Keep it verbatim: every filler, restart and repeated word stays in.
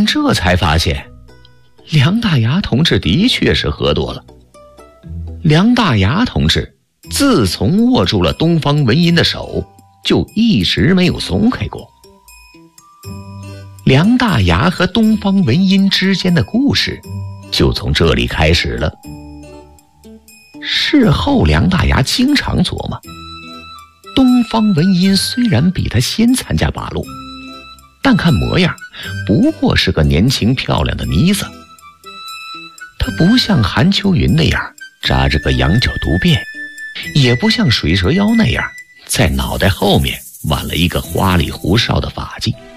但这才发现，梁大牙同志的确是喝多了。梁大牙同志自从握住了东方文音的手，就一直没有松开过。梁大牙和东方文音之间的故事就从这里开始了。事后梁大牙经常琢磨，东方文音虽然比他先参加八路，但看模样不过是个年轻漂亮的妮子。她不像韩秋云那样扎着个羊角独辫，也不像水蛇腰那样在脑袋后面挽了一个花里胡哨的发髻。